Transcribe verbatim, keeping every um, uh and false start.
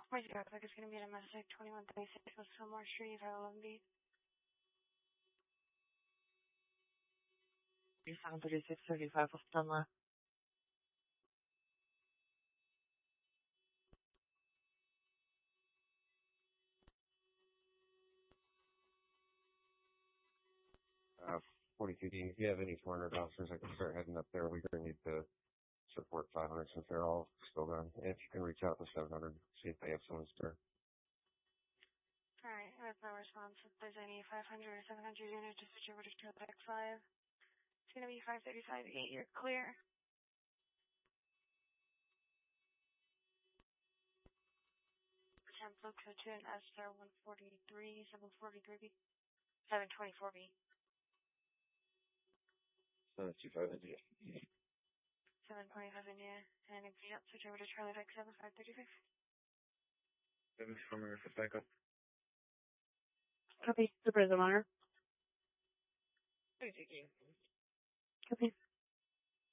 My zero click is going to be at a message twenty-one thirty-six with Fillmore Street, five eleven B. Nissan thirty-six thirty-five with Dunlap. Uh, forty-two D, if you have any four hundred officers, I can start heading up there. We're going to need to support five hundred since they're all still gone. And if you can reach out to seven hundred, see if they have someone spare. Alright, with no response. If there's any five hundred or seven hundred units, just switch over to Charlie X five. It's going to be five thirty-five eight, you're clear. Temp look to an S R one forty-three, seven forty-three B. seven twenty-four B. seven two five India. seven twenty-five India. And if you don't switch over to Charlie X seven, five thirty-five. seven four for backup. Copy. The prison owner. Thank you. Copy.